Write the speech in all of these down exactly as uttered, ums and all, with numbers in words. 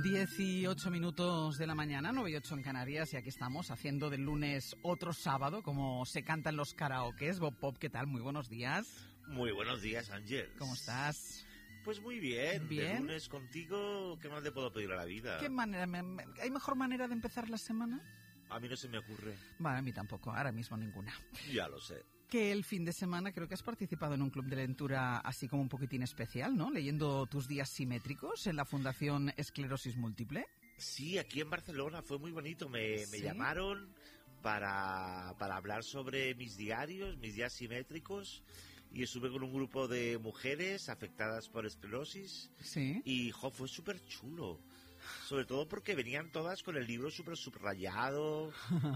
dieciocho minutos de la mañana, nueve y ocho en Canarias, y aquí estamos haciendo del lunes otro sábado, como se cantan los karaokes. Bob Pop, ¿qué tal? Muy buenos días. Muy buenos días, Ángel. ¿Cómo estás? Pues muy bien. Bien. De lunes contigo, ¿qué más le puedo pedir a la vida? ¿Qué manera? me- me- ¿Hay mejor manera de empezar la semana? A mí no se me ocurre. Bueno, a mí tampoco, ahora mismo ninguna. Ya lo sé. Que el fin de semana creo que has participado en un club de lectura así como un poquitín especial, ¿no? Leyendo tus días simétricos en la Fundación Esclerosis Múltiple. Sí, aquí en Barcelona fue muy bonito. Me, me ¿Sí? llamaron para, para hablar sobre mis diarios, mis días simétricos. Y estuve con un grupo de mujeres afectadas por esclerosis. Sí. Y, jo, fue súper chulo. Sobre todo porque venían todas con el libro súper subrayado,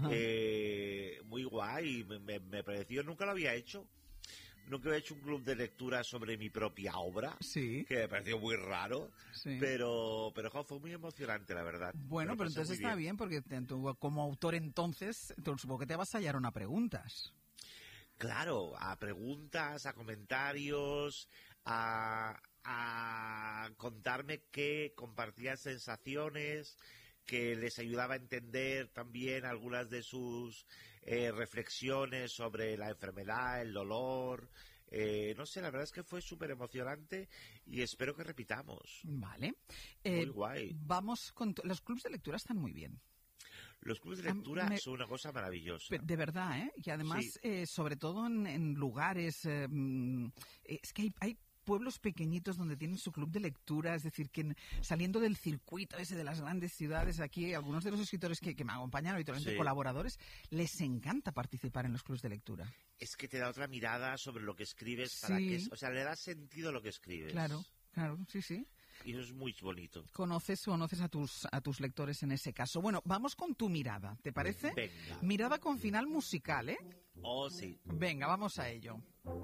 eh, muy guay, me, me, me pareció, nunca lo había hecho, nunca había hecho un club de lectura sobre mi propia obra, Sí. que me pareció muy raro, Sí. pero, pero jo, fue muy emocionante, la verdad. Bueno, Me lo pero pasé entonces muy está bien, porque te- tú, como autor entonces, tú, supongo que te avasallaron a preguntas. Claro, a preguntas, a comentarios, a, a contarme que compartían sensaciones, que les ayudaba a entender también algunas de sus eh, reflexiones sobre la enfermedad, el dolor. Eh, no sé, la verdad es que fue súper emocionante y espero que repitamos. Vale. Muy guay. Vamos con... to- Los clubes de lectura están muy bien. Los clubes de lectura Me- son una cosa maravillosa. Pe- De verdad, ¿eh? Y además, Sí. eh, sobre todo en, en lugares... eh, mm, eh, es que hay, hay pueblos pequeñitos donde tienen su club de lectura, es decir, que en- saliendo del circuito ese de las grandes ciudades, aquí algunos de los escritores que, que me acompañan habitualmente, Sí. colaboradores, les encanta participar en los clubes de lectura. Es que te da otra mirada sobre lo que escribes, Sí. para que, o sea, le da sentido a lo que escribes. Claro, claro, sí, sí. Y eso es muy bonito. Conoces, conoces a tus a tus lectores en ese caso. Bueno, vamos con tu mirada, ¿te parece? Venga. Mirada con final musical, ¿eh? Oh, sí. Venga, vamos a ello.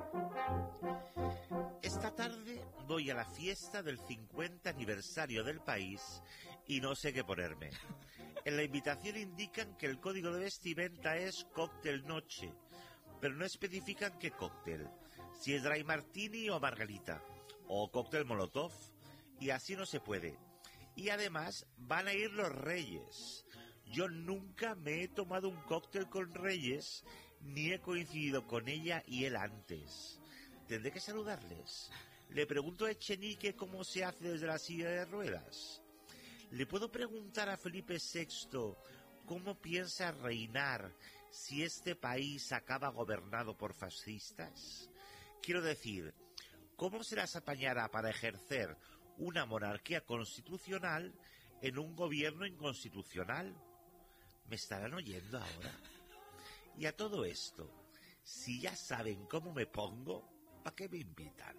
Esta tarde voy a la fiesta del cincuenta aniversario del país y no sé qué ponerme. En la invitación indican que el código de vestimenta es cóctel noche, pero no especifican qué cóctel, si es dry martini o margarita, o cóctel molotov, y así no se puede. Y además van a ir los Reyes. Yo nunca me he tomado un cóctel con Reyes, ni he coincidido con ella y él antes. ¿Tendré que saludarles? ¿Le pregunto a Echenique cómo se hace desde la silla de ruedas? ¿Le puedo preguntar a Felipe sexto cómo piensa reinar si este país acaba gobernado por fascistas? Quiero decir, ¿cómo se las apañará para ejercer una monarquía constitucional en un gobierno inconstitucional? ¿Me estarán oyendo ahora? Y a todo esto, si ya saben cómo me pongo, ¿para qué me invitan?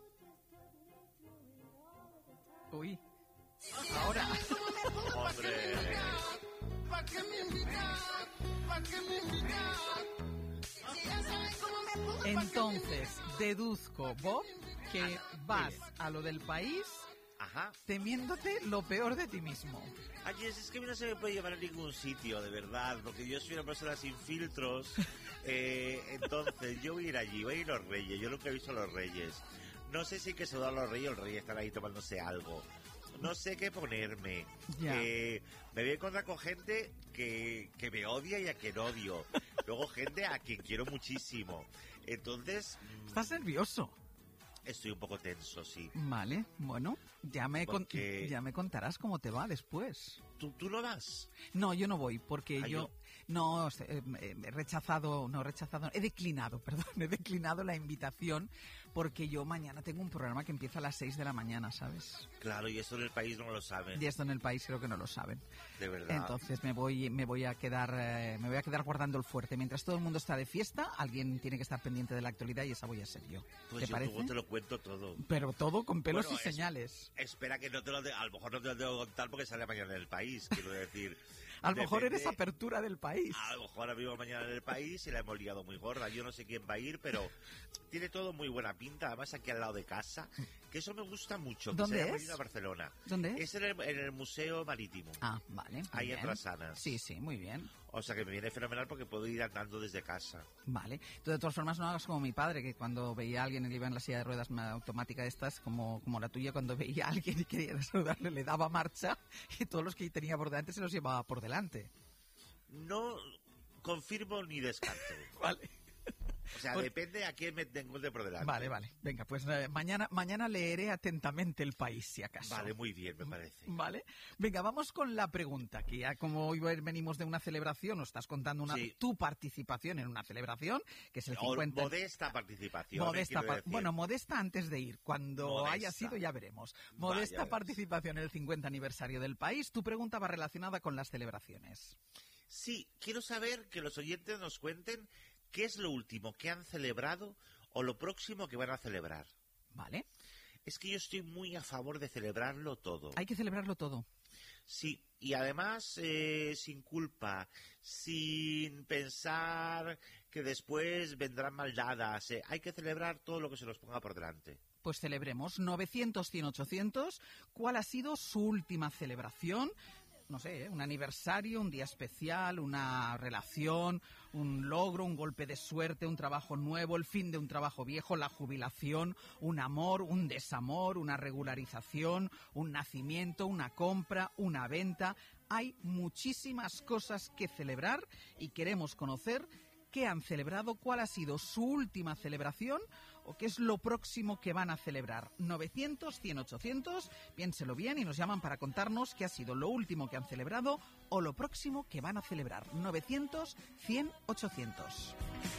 Uy. Ahora. ¡Hombre! ¿Para qué me invitan? ¿Para qué me invitan? Si ya saben cómo me pongo, ¿pa' qué me Entonces, deduzco, Bob, que vas a lo del país Ajá. temiéndote lo peor de ti mismo. Ay, es es que a mí no se me puede llevar a ningún sitio, de verdad, porque yo soy una persona sin filtros. Eh, entonces, yo voy a ir allí, voy a ir a los Reyes. Yo nunca he visto a los Reyes. No sé si hay que saludar a los Reyes o los Reyes están ahí tomándose algo. No sé qué ponerme. Ya. Eh, me voy a encontrar con gente que, que me odia y a quien odio. Luego gente a quien quiero muchísimo. Entonces, mm, ¿Estás nervioso? estoy un poco tenso, sí. Vale, bueno, ya me, con- Porque- ya me contarás cómo te va después. ¿Tú, tú no vas? No, yo no voy, porque Ah, yo... yo- No, eh, eh, he rechazado, no he rechazado, he declinado, perdón, he declinado la invitación porque yo mañana tengo un programa que empieza a las seis de la mañana, ¿sabes? Claro, y eso en el país no lo saben. Y esto en el país creo que no lo saben. De verdad. Entonces me voy, me voy a quedar, eh, me voy a quedar guardando el fuerte. Mientras todo el mundo está de fiesta, alguien tiene que estar pendiente de la actualidad y esa voy a ser yo. Pues ¿Te yo parece? luego te lo cuento todo. Pero todo con pelos Bueno, y es- señales. Espera que no te lo de- a lo mejor no te lo tengo que contar porque sale mañana en el país, quiero decir. A lo mejor Depende- eres apertura del país. A lo mejor ahora mismo mañana en el país y la hemos liado muy gorda. Yo no sé quién va a ir, pero tiene todo muy buena pinta, además aquí al lado de casa, que eso me gusta mucho. Que ¿Dónde se haya es? venido a Barcelona. ¿Dónde es? Es en el, en el Museo Marítimo. Ah, vale. muy Ahí en bien. Trasanas. Sí, sí, muy bien. O sea que me viene fenomenal porque puedo ir andando desde casa. Vale. Tú, de todas formas, no hagas como mi padre, que cuando veía a alguien y iba en la silla de ruedas ma- automática de estas, como, como la tuya, cuando veía a alguien y quería saludarle, le daba marcha y todos los que tenía por delante se los llevaba por delante. No confirmo ni descarto. Vale. O sea, Pues- depende a quién me encuentre por delante. Vale, vale. Venga, pues eh, mañana, mañana leeré atentamente El País, si acaso. Vale, muy bien, me parece. Vale. Venga, vamos con la pregunta, que ya como hoy venimos de una celebración, nos estás contando una, Sí. tu participación en una celebración, que es el O cincuenta... modesta participación. Modesta, eh, quiero pa- decir. bueno, modesta antes de ir. Cuando Modesta. haya sido ya veremos. Modesta Vaya, participación en el cincuenta aniversario del País. Tu pregunta va relacionada con las celebraciones. Sí, quiero saber que los oyentes nos cuenten qué es lo último que han celebrado o lo próximo que van a celebrar. ¿Vale? Es que yo estoy muy a favor de celebrarlo todo. Hay que celebrarlo todo. Sí, y además eh, sin culpa, sin pensar que después vendrán maldadas. eh. Hay que celebrar todo lo que se nos ponga por delante. Pues celebremos. novecientos, cien, ochocientos. ¿Cuál ha sido su última celebración? No sé, ¿eh? Un aniversario, un día especial, una relación, un logro, un golpe de suerte, un trabajo nuevo, el fin de un trabajo viejo, la jubilación, un amor, un desamor, una regularización, un nacimiento, una compra, una venta. Hay muchísimas cosas que celebrar y queremos conocer qué han celebrado, cuál ha sido su última celebración o qué es lo próximo que van a celebrar. novecientos, cien, ochocientos, piénselo bien y nos llaman para contarnos qué ha sido lo último que han celebrado o lo próximo que van a celebrar. novecientos, cien, ochocientos.